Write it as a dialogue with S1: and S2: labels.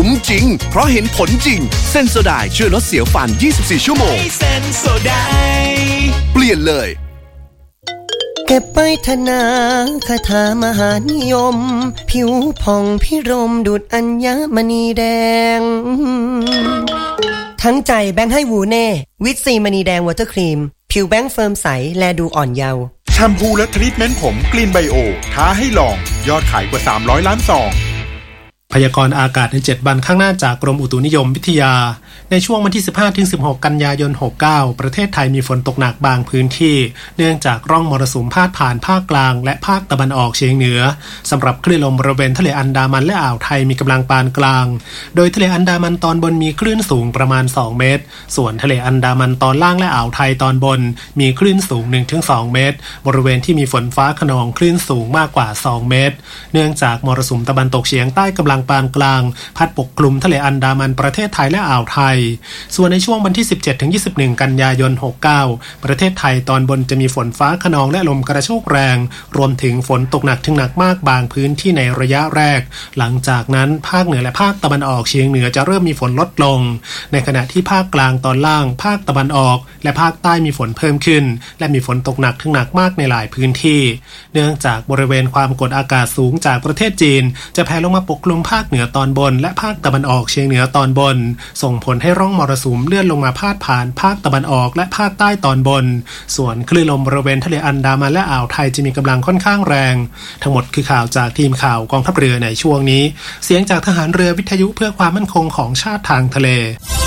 S1: คุ้มจริงเพราะเห็นผลจริงเซนโซไดช่วยลดเสียวฟัน24ชั่วโมง
S2: เซนโซได
S1: เปลี่ยนเลย
S3: เก็บไปธนาคาถามหานิยมผิวผ่องพิรมดุจอัญมณีแดงทั้งใจแบงค์ให้วูเน่วิตซีมณีแดงวอเตอร์ครีมผิวแบงค์เฟิร์มใสแลดูอ่อนเยาว์
S4: แชมพูและทรีทเมนต์ผมกลีนไบโอท้าให้ลองยอดขายกว่า300ล้านซอง
S5: พยากรณ์อากาศใน7วันข้างหน้าจากกรมอุตุนิยมวิทยาในช่วงวันที่ 15-16 กันยายน 69ประเทศไทยมีฝนตกหนักบางพื้นที่เนื่องจากร่องมรสุมพาดผ่านภาคกลางและภาคตะวันออกเฉียงเหนือสำหรับคลื่นลมบริเวณทะเลอันดามันและอ่าวไทยมีกำลังปานกลางโดยทะเลอันดามันตอนบนมีคลื่นสูงประมาณ2เมตรส่วนทะเลอันดามันตอนล่างและอ่าวไทยตอนบนมีคลื่นสูง 1-2 เมตรบริเวณที่มีฝนฟ้าคะนองคลื่นสูงมากกว่า2เมตรเนื่องจากมรสุมตะวันตกเฉียงใต้กำลังปานกลางพัดปกคลุมทะเลอันดามันประเทศไทยและอ่าวไทยส่วนในช่วงวันที่ 17-21 กันยายน 69ประเทศไทยตอนบนจะมีฝนฟ้าคะนองและลมกระโชกแรงรวมถึงฝนตกหนักถึงหนักมากบางพื้นที่ในระยะแรกหลังจากนั้นภาคเหนือและภาคตะวันออกเฉียงเหนือจะเริ่มมีฝนลดลงในขณะที่ภาคกลางตอนล่างภาคตะวันออกและภาคใต้มีฝนเพิ่มขึ้นและมีฝนตกหนักถึงหนักมากในหลายพื้นที่เนื่องจากบริเวณความกดอากาศสูงจากประเทศจีนจะแผ่ลงมาปกคลุมภาคเหนือตอนบนและภาคตะวันออกเฉียงเหนือตอนบนส่งผลให้ร่องมรสุมเลื่อนลงมาพาดผ่านภาคตะวันออกและภาคใต้ตอนบนส่วนคลื่นลมบริเวณทะเลอันดามันและอ่าวไทยจะมีกำลังค่อนข้างแรงทั้งหมดคือข่าวจากทีมข่าวกองทัพเรือในช่วงนี้เสียงจากทหารเรือวิทยุเพื่อความมั่นคงของชาติทางทะเล